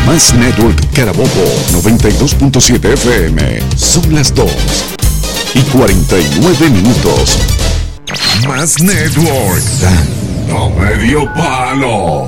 Más Network Carabobo 92.7 FM. Son las 2:49. Más Network. Dando medio palo.